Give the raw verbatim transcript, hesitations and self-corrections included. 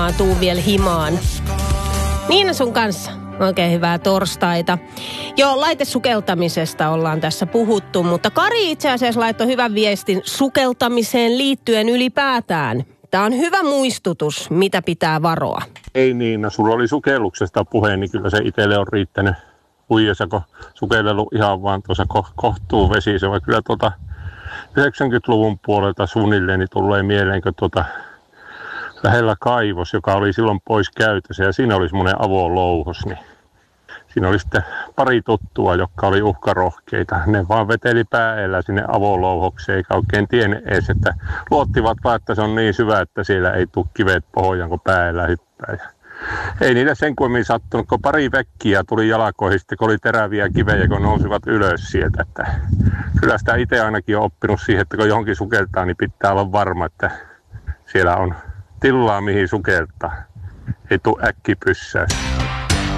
varmaan tuu vielä himaan. Niina sun kanssa. Oikein hyvää torstaita. Joo, laitesukeltamisesta ollaan tässä puhuttu, mutta Kari itse asiassa laittoi hyvän viestin sukeltamiseen liittyen ylipäätään. Tämä on hyvä muistutus, mitä pitää varoa. Ei Niina, sulla oli sukelluksesta puhe, niin kyllä se itselle on riittänyt uijassa, kun sukellelut ihan vaan tuossa ko- kohtuu vesissä. Vai kyllä tuota yhdeksänkymmentäluvun puolelta suunnilleen niin tulee mieleen, kun tuota lähellä kaivos, joka oli silloin pois käytössä ja siinä oli semmoinen avolouhos, niin siinä oli sitten pari tuttua, jotka oli uhkarohkeita. Ne vaan veteli päällä sinne avolouhokseen, eikä oikein tiennyt edes, että luottivat vaan, että se on niin syvä, että siellä ei tule kiveet pohjaan, kun päällä hyppää. Ja ei niitä sen kummemmin sattunut, kun pari vekkiä tuli jalkoihin, sitten kun oli teräviä kivejä, kun nousivat ylös sieltä. Että kyllä sitä itse ainakin on oppinut siihen, että kun johonkin sukeltaa, niin pitää olla varma, että siellä on tilaa mihin sukeltaa. Ei tule äkkipyssää.